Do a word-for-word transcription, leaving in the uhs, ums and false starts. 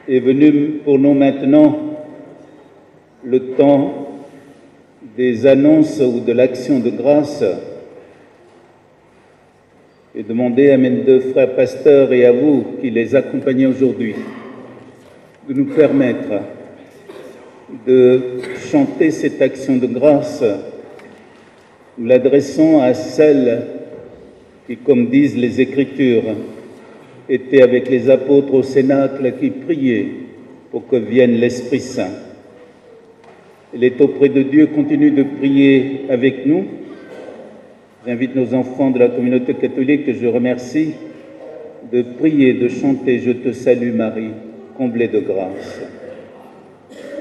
est venu pour nous maintenant le temps des annonces ou de l'action de grâce et demander à mes deux frères pasteurs et à vous qui les accompagnez aujourd'hui de nous permettre de chanter cette action de grâce, nous l'adressons à celles qui, comme disent les Écritures, étaient avec les apôtres au Cénacle qui priaient pour que vienne l'Esprit Saint. Elle est auprès de Dieu, continue de prier avec nous. J'invite nos enfants de la communauté catholique que je remercie de prier, de chanter « Je te salue Marie, comblée de grâce ».